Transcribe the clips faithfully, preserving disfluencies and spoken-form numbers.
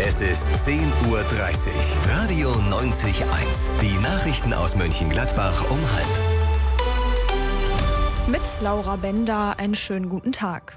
Es ist zehn Uhr dreißig. Radio neunzig Komma eins. Die Nachrichten aus Mönchengladbach um halb. Mit Laura Bender einen schönen guten Tag.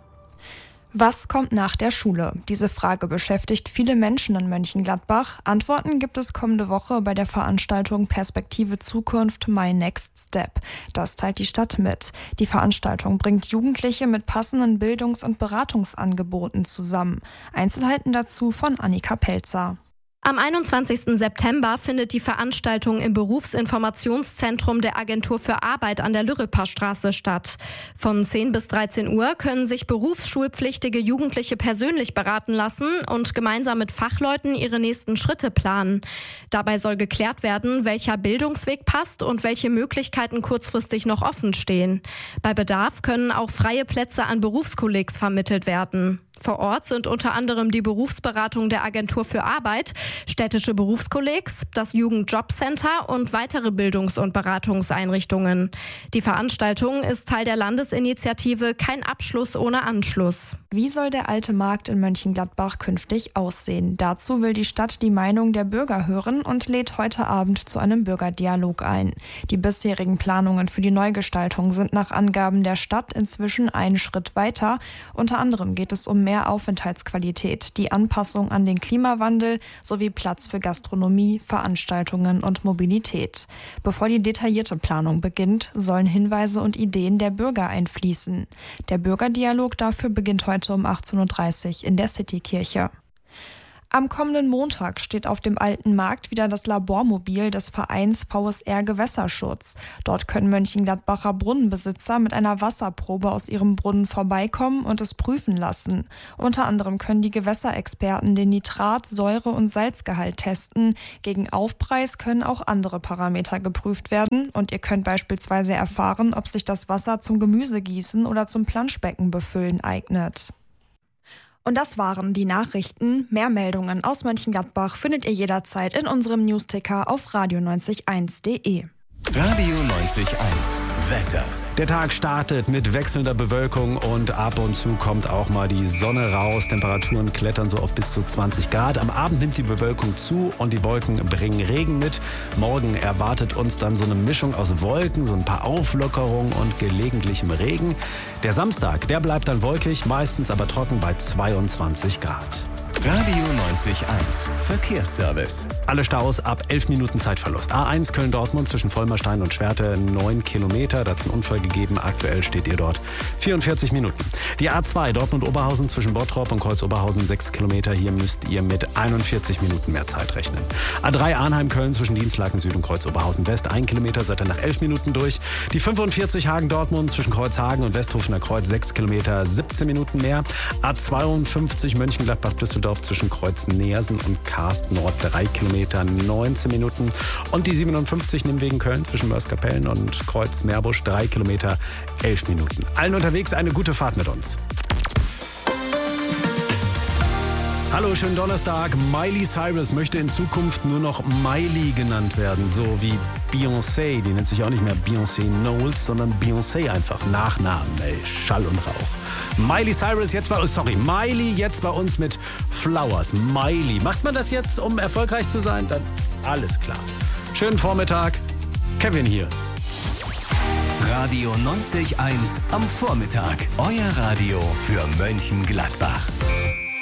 Was kommt nach der Schule? Diese Frage beschäftigt viele Menschen in Mönchengladbach. Antworten gibt es kommende Woche bei der Veranstaltung Perspektive Zukunft My Next Step. Das teilt die Stadt mit. Die Veranstaltung bringt Jugendliche mit passenden Bildungs- und Beratungsangeboten zusammen. Einzelheiten dazu von Annika Pelzer. Am einundzwanzigsten September findet die Veranstaltung im Berufsinformationszentrum der Agentur für Arbeit an der Lürrepastraße statt. Von zehn bis dreizehn Uhr können sich berufsschulpflichtige Jugendliche persönlich beraten lassen und gemeinsam mit Fachleuten ihre nächsten Schritte planen. Dabei soll geklärt werden, welcher Bildungsweg passt und welche Möglichkeiten kurzfristig noch offen stehen. Bei Bedarf können auch freie Plätze an Berufskollegs vermittelt werden. Vor Ort sind unter anderem die Berufsberatung der Agentur für Arbeit, städtische Berufskollegs, das Jugendjobcenter und weitere Bildungs- und Beratungseinrichtungen. Die Veranstaltung ist Teil der Landesinitiative Kein Abschluss ohne Anschluss. Wie soll der alte Markt in Mönchengladbach künftig aussehen? Dazu will die Stadt die Meinung der Bürger hören und lädt heute Abend zu einem Bürgerdialog ein. Die bisherigen Planungen für die Neugestaltung sind nach Angaben der Stadt inzwischen einen Schritt weiter. Unter anderem geht es um mehr Aufenthaltsqualität, die Anpassung an den Klimawandel sowie Platz für Gastronomie, Veranstaltungen und Mobilität. Bevor die detaillierte Planung beginnt, sollen Hinweise und Ideen der Bürger einfließen. Der Bürgerdialog dafür beginnt heute um achtzehn Uhr dreißig in der Citykirche. Am kommenden Montag steht auf dem Alten Markt wieder das Labormobil des Vereins V S R Gewässerschutz. Dort können Mönchengladbacher Brunnenbesitzer mit einer Wasserprobe aus ihrem Brunnen vorbeikommen und es prüfen lassen. Unter anderem können die Gewässerexperten den Nitrat-, Säure- und Salzgehalt testen. Gegen Aufpreis können auch andere Parameter geprüft werden und ihr könnt beispielsweise erfahren, ob sich das Wasser zum Gemüsegießen oder zum Planschbecken befüllen eignet. Und das waren die Nachrichten. Mehr Meldungen aus Mönchengladbach findet ihr jederzeit in unserem Newsticker auf radio neunzig eins punkt de. Radio neunzig Komma eins. Wetter. Der Tag startet mit wechselnder Bewölkung und ab und zu kommt auch mal die Sonne raus. Temperaturen klettern so auf bis zu zwanzig Grad. Am Abend nimmt die Bewölkung zu und die Wolken bringen Regen mit. Morgen erwartet uns dann so eine Mischung aus Wolken, so ein paar Auflockerungen und gelegentlichem Regen. Der Samstag, der bleibt dann wolkig, meistens aber trocken bei zweiundzwanzig Grad. Radio neunzig Komma eins. Verkehrsservice. Alle Staus ab elf Minuten Zeitverlust. A eins Köln-Dortmund zwischen Vollmerstein und Schwerte neun Kilometer. Da hat es einen Unfall gegeben. Aktuell steht ihr dort vierundvierzig Minuten. Die A zwei Dortmund-Oberhausen zwischen Bottrop und Kreuz-Oberhausen sechs Kilometer. Hier müsst ihr mit einundvierzig Minuten mehr Zeit rechnen. A drei Arnheim-Köln zwischen Dienstlaken Süd und Kreuz-Oberhausen-West. ein Kilometer seid ihr nach elf Minuten durch. Die fünfundvierzig Hagen-Dortmund zwischen Kreuzhagen und Westhofener Kreuz sechs Kilometer. siebzehn Minuten mehr. A zweiundfünfzig Mönchengladbach-Düsseldorf zwischen Kreuz-Neersen und Karst-Nord drei Kilometer, neunzehn Minuten. Und die siebenundfünfzig Nimwegen-Köln zwischen Mörs-Kapellen und Kreuz-Meerbusch drei Kilometer, elf Minuten. Allen unterwegs eine gute Fahrt mit uns. Hallo, schönen Donnerstag. Miley Cyrus möchte in Zukunft nur noch Miley genannt werden, so wie Beyoncé. Die nennt sich auch nicht mehr Beyoncé Knowles, sondern Beyoncé einfach. Nachnamen, ey, Schall und Rauch. Miley Cyrus jetzt bei uns, sorry, Miley jetzt bei uns mit Flowers. Miley. Macht man das jetzt, um erfolgreich zu sein? Dann alles klar. Schönen Vormittag. Kevin hier. Radio neunzig Komma eins am Vormittag. Euer Radio für Mönchengladbach.